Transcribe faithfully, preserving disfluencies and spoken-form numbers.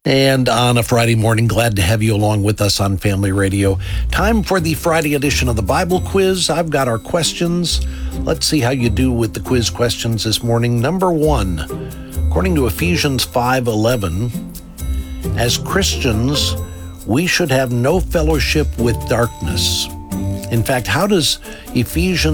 And on a Friday morning, glad to have you along with us on Family Radio. Time for the Friday edition of the Bible Quiz. I've got our questions. Let's see how you do with the quiz questions this morning. Number one, according to Ephesians five eleven, as Christians, we should have no fellowship with darkness. In fact, how does Ephesians